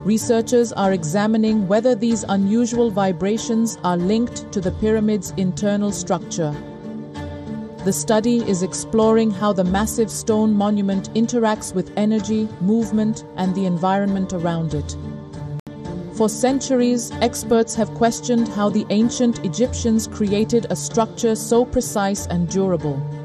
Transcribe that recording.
Researchers are examining whether these unusual vibrations are linked to the pyramid's internal structure. The study is exploring how the massive stone monument interacts with energy, movement, and the environment around it. For centuries, experts have questioned how the ancient Egyptians created a structure so precise and durable.